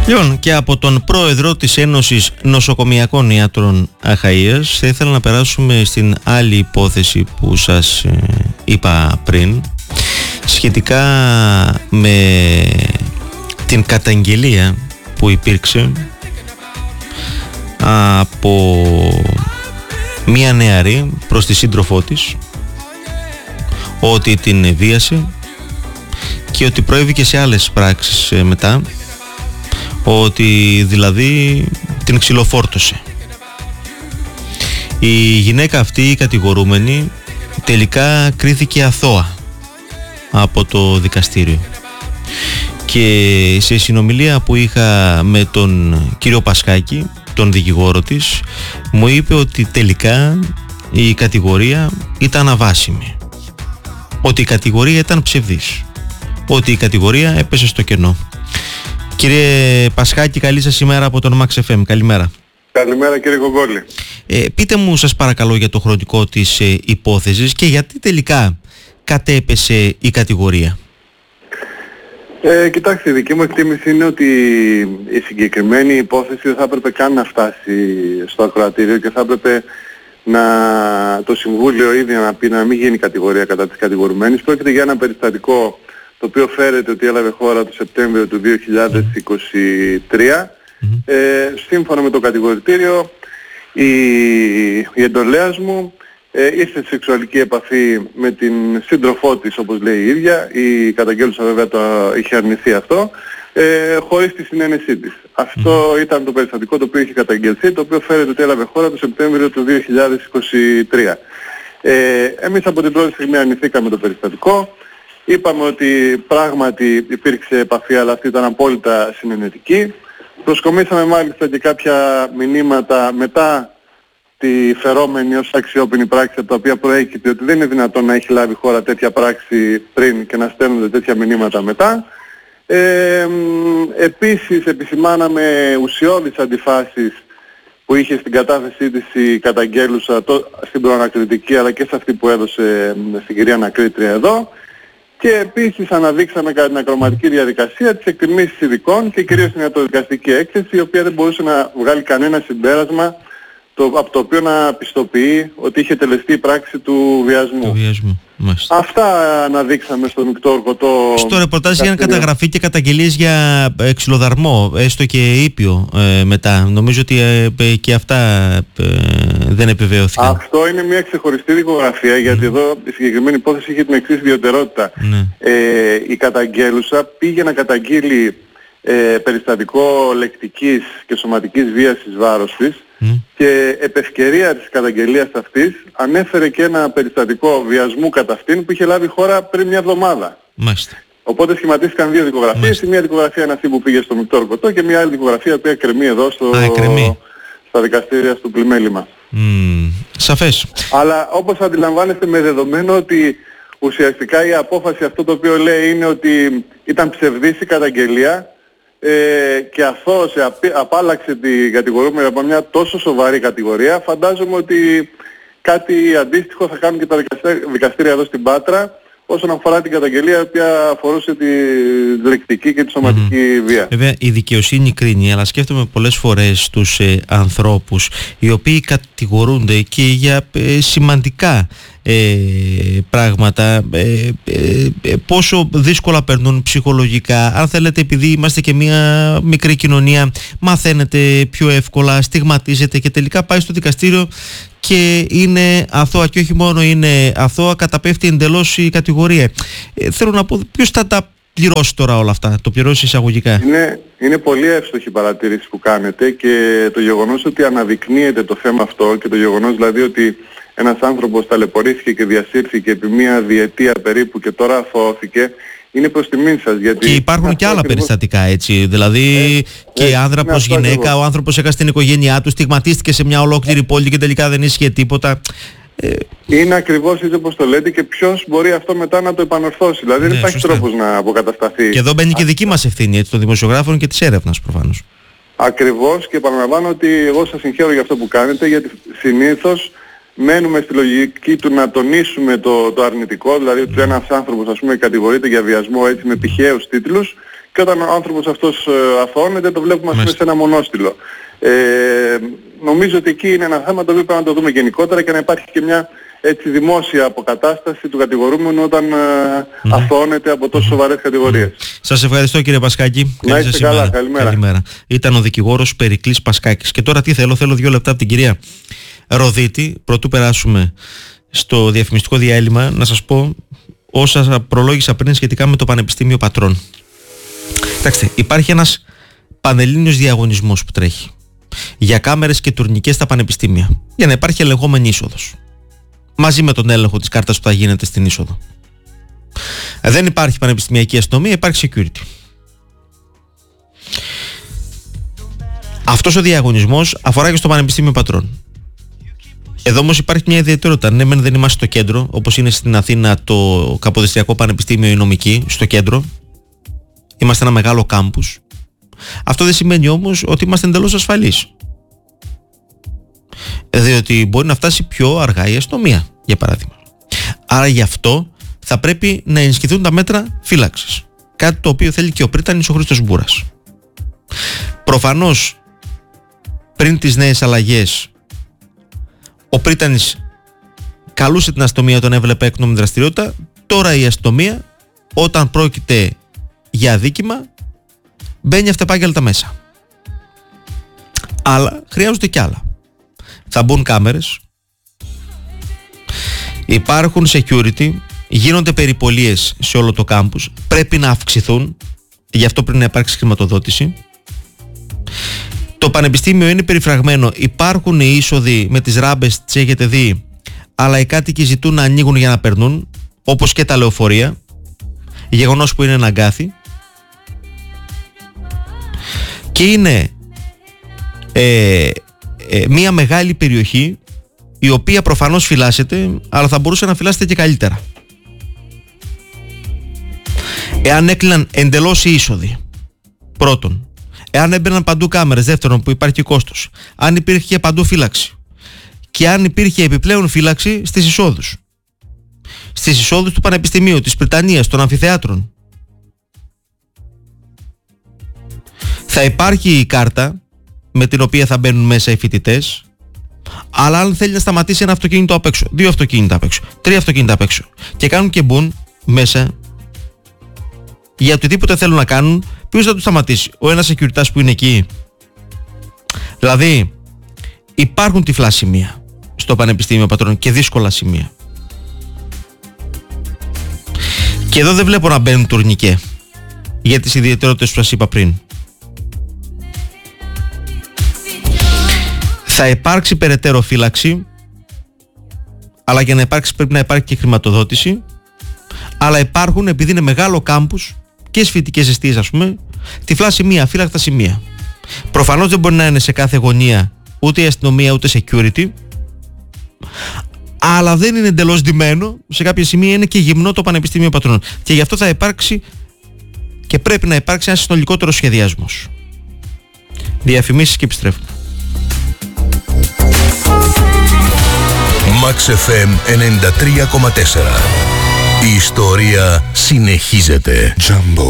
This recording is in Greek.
Λοιπόν, και από τον πρόεδρο της Ένωσης Νοσοκομιακών Ιατρών Αχαΐας θα ήθελα να περάσουμε στην άλλη υπόθεση που σας είπα πριν, σχετικά με την καταγγελία που υπήρξε από μία νεαρή προς τη σύντροφό της ότι την βίασε και ότι προέβη και σε άλλες πράξεις μετά, ότι δηλαδή την ξυλοφόρτωσε. Η γυναίκα αυτή, η κατηγορούμενη, τελικά κρίθηκε αθώα από το δικαστήριο. Και σε συνομιλία που είχα με τον κύριο Πασχάκη, τον δικηγόρο της, μου είπε ότι τελικά η κατηγορία ήταν αβάσιμη, ότι η κατηγορία ήταν ψευδής, ότι η κατηγορία έπεσε στο κενό. Κύριε Πασχάκη, καλή σας ημέρα από τον Max FM. Καλημέρα. Καλημέρα κύριε Κογκόλη. Πείτε μου σας παρακαλώ για το χρονικό της υπόθεσης και γιατί τελικά κατέπεσε η κατηγορία. Κοιτάξτε, η δική μου εκτίμηση είναι ότι η συγκεκριμένη υπόθεση δεν θα έπρεπε καν να φτάσει στο ακροατήριο και θα έπρεπε το Συμβούλιο ήδη να πει να μην γίνει κατηγορία κατά της κατηγορουμένης. Πρόκειται για ένα περιστατικό το οποίο φέρεται ότι έλαβε χώρα το Σεπτέμβριο του 2023. Σύμφωνα με το κατηγορητήριο, η εντολέας μου ήρθε σε σεξουαλική επαφή με την σύντροφό της, όπως λέει η ίδια. Η καταγγέλουσα βέβαια το είχε αρνηθεί αυτό, χωρίς τη συνένεσή της. Αυτό ήταν το περιστατικό το οποίο είχε καταγγελθεί, το οποίο φέρεται ότι έλαβε χώρα το Σεπτέμβριο του 2023. Εμείς από την πρώτη στιγμή αρνηθήκαμε το περιστατικό. Είπαμε ότι πράγματι υπήρξε επαφή, αλλά αυτή ήταν απόλυτα συνενετική. Προσκομίσαμε μάλιστα και κάποια μηνύματα μετά τη φερόμενη ως αξιόπινη πράξη, από τα οποία προέκυπτε ότι δεν είναι δυνατόν να έχει λάβει χώρα τέτοια πράξη πριν και να στέλνονται τέτοια μηνύματα μετά. Επίσης επισημάναμε ουσιώδεις αντιφάσεις που είχε στην κατάθεσή της η καταγγέλουσα στην προανακριτική, αλλά και σε αυτή που έδωσε στην κυρία ανακρίτρια εδώ. Και επίσης αναδείξαμε κατά την ακροματική διαδικασία τις εκτιμήσεις ειδικών και κυρίως την ιατροδικαστική έκθεση, η οποία δεν μπορούσε να βγάλει κανένα συμπέρασμα από το οποίο να πιστοποιεί ότι είχε τελεστεί η πράξη του βιασμού. Αυτά αναδείξαμε στο μεικτό ορκωτό. Στο ρεπορτάζ είχαν καταγραφεί και καταγγελίες για ξυλοδαρμό, έστω και ήπιο μετά. Νομίζω ότι και αυτά δεν επιβεβαιώθηκαν. Αυτό είναι μια ξεχωριστή δικογραφία, γιατί εδώ η συγκεκριμένη υπόθεση είχε την εξής ιδιαιτερότητα. Η καταγγέλουσα πήγε να καταγγείλει περιστατικό λεκτικής και σωματικής βίας εις βάρος της και επ' ευκαιρία της καταγγελίας αυτής ανέφερε και ένα περιστατικό βιασμού κατά αυτήν που είχε λάβει χώρα πριν μια εβδομάδα. Οπότε σχηματίστηκαν δύο δικογραφίες. Η μία δικογραφία είναι αυτή που πήγε στο μεικτό ορκωτό και μια άλλη δικογραφία που εκκρεμεί εδώ στα δικαστήρια στο Πλημέλημα. Σαφές. Αλλά όπως αντιλαμβάνεστε, με δεδομένο ότι ουσιαστικά η απόφαση αυτό το οποίο λέει είναι ότι ήταν ψευδής η καταγγελία και αθώος απάλλαξε την κατηγορούμενη από μια τόσο σοβαρή κατηγορία, φαντάζομαι ότι κάτι αντίστοιχο θα κάνουν και τα δικαστήρια εδώ στην Πάτρα όσον αφορά την καταγγελία η οποία αφορούσε τη λεκτική και τη σωματική βία. Βέβαια η δικαιοσύνη κρίνει, αλλά σκέφτομαι πολλές φορές τους ανθρώπους οι οποίοι κατηγορούνται και για σημαντικά πράγματα, πόσο δύσκολα περνούν ψυχολογικά. Αν θέλετε, επειδή είμαστε και μια μικρή κοινωνία, μαθαίνετε πιο εύκολα, στιγματίζετε και τελικά πάει στο δικαστήριο και είναι αθώα, και όχι μόνο είναι αθώα, καταπέφτει εντελώς η κατηγορία. Θέλω να πω, ποιος θα τα πληρώσει τώρα όλα αυτά, το πληρώσει εισαγωγικά? Είναι πολύ εύστοχη η παρατήρηση που κάνετε και το γεγονός ότι αναδεικνύεται το θέμα αυτό και το γεγονός δηλαδή ότι ένας άνθρωπος ταλαιπωρήθηκε και διασύρθηκε επί μία διετία περίπου και τώρα αθωώθηκε, είναι προς τιμήν σας. Γιατί και υπάρχουν και άλλα περιστατικά, έτσι. Δηλαδή και άνδρα προς γυναίκα, ο άνθρωπος έχασε την οικογένειά του, στιγματίστηκε σε μια ολόκληρη πόλη και τελικά δεν ίσχυε τίποτα. Είναι ακριβώς έτσι όπως το λέτε, και ποιος μπορεί αυτό μετά να το επανορθώσει. Δηλαδή δεν υπάρχει τρόπος να αποκατασταθεί. Και εδώ μπαίνει και δική μας ευθύνη, έτσι, των δημοσιογράφων και της έρευνας προφανώς. Ακριβώς, και επαναλαμβάνω ότι εγώ σας συγχαίρω για αυτό που κάνετε, γιατί συνήθως μένουμε στη λογική του να τονίσουμε το αρνητικό, δηλαδή ότι ένας άνθρωπος, ας πούμε, κατηγορείται για βιασμό έτσι με τυχαίους τίτλους και όταν ο άνθρωπος αυτός αθωώνεται το βλέπουμε σε ένα μονόστιλο. Νομίζω ότι εκεί είναι ένα θέμα το οποίο πρέπει να το δούμε γενικότερα και να υπάρχει και μια έτσι δημόσια αποκατάσταση του κατηγορούμενου όταν αθωώνεται από τόσο σοβαρές κατηγορίες. Σας ευχαριστώ κύριε Πασκάκη. Να είστε καλά, καλημέρα. Ήταν ο δικηγόρος Περικλής Πασκάκης. Και τώρα τι θέλω 2 λεπτά από την κυρία Ροδίτη, πρωτού περάσουμε στο διαφημιστικό διάλειμμα, να σας πω όσα προλόγησα πριν σχετικά με το Πανεπιστήμιο Πατρών. Κοιτάξτε, υπάρχει ένας πανελλήνιος διαγωνισμός που τρέχει για κάμερες και τουρνικές στα πανεπιστήμια, για να υπάρχει ελεγχόμενη είσοδος, μαζί με τον έλεγχο της κάρτας που θα γίνεται στην είσοδο. Δεν υπάρχει πανεπιστημιακή αστυνομία, υπάρχει security. Αυτός ο διαγωνισμός αφορά και στο Πανεπιστήμιο Πατρών. Εδώ όμως υπάρχει μια ιδιαιτερότητα. Ναι, δεν είμαστε στο κέντρο, όπως είναι στην Αθήνα το Καποδιστριακό Πανεπιστήμιο η Νομική, στο κέντρο. Είμαστε ένα μεγάλο κάμπους. Αυτό δεν σημαίνει όμως ότι είμαστε εντελώς ασφαλείς. Διότι μπορεί να φτάσει πιο αργά η αστυνομία, για παράδειγμα. Άρα γι' αυτό θα πρέπει να ενισχυθούν τα μέτρα φύλαξης. Κάτι το οποίο θέλει και ο πρίτανης ο Χρήστος Μπούρας. Προφανώς, πριν τις νέες αλλαγές, ο πρίτανης καλούσε την αστυνομία όταν έβλεπε έκνομη δραστηριότητα. Τώρα η αστυνομία, όταν πρόκειται για αδίκημα, μπαίνει αυτεπάγγελτα μέσα. Αλλά χρειάζονται κι άλλα. Θα μπουν κάμερες, υπάρχουν security, γίνονται περιπολίες σε όλο το κάμπους, πρέπει να αυξηθούν, γι' αυτό πρέπει να υπάρξει χρηματοδότηση. Το πανεπιστήμιο είναι περιφραγμένο, υπάρχουν οι είσοδοι με τις ράμπες, τις έχετε δει, αλλά οι κάτοικοι ζητούν να ανοίγουν για να περνούν, όπως και τα λεωφορεία, γεγονός που είναι ένα αγκάθι. Και είναι μια μεγάλη περιοχή η οποία προφανώς φυλάσσεται, αλλά θα μπορούσε να φυλάσσεται και καλύτερα. Εάν έκλειναν εντελώς οι είσοδοι, πρώτον, εάν έμπαιναν παντού κάμερες, δεύτερον, που υπάρχει κόστος, αν υπήρχε παντού φύλαξη και αν υπήρχε επιπλέον φύλαξη στις εισόδους. Στις εισόδους του Πανεπιστημίου, της Πριτανείας, των αμφιθεάτρων. Θα υπάρχει η κάρτα με την οποία θα μπαίνουν μέσα οι φοιτητές, αλλά αν θέλει να σταματήσει ένα αυτοκίνητο απ' έξω, 2 αυτοκίνητα απ' έξω, 3 αυτοκίνητα απ' έξω και κάνουν και μπουν μέσα για οτιδήποτε θέλουν να κάνουν, ποιος θα τους σταματήσει? Ο ένας securitas που είναι εκεί? Δηλαδή υπάρχουν τυφλά σημεία στο Πανεπιστήμιο Πατρών και δύσκολα σημεία. Και εδώ δεν βλέπω να μπαίνουν τουρνικέ για τις ιδιαιτερότητες που σας είπα πριν. Θα υπάρξει περαιτέρω φύλαξη, αλλά για να υπάρξει πρέπει να υπάρχει και χρηματοδότηση. Αλλά υπάρχουν, επειδή είναι μεγάλο κάμπους και στις φοιτητικές εστίες, ας πούμε, τυφλά σημεία, φύλακτα σημεία. Προφανώς δεν μπορεί να είναι σε κάθε γωνία ούτε η αστυνομία ούτε security, αλλά δεν είναι εντελώς ντυμένο. Σε κάποια σημεία είναι και γυμνό το Πανεπιστήμιο Πατρών. Και γι' αυτό θα υπάρξει και πρέπει να υπάρξει ένας συνολικότερος σχεδιασμός. Διαφημίσεις και επιστρέφουμε. Max FM 93,4. Η ιστορία συνεχίζεται. Jumbo.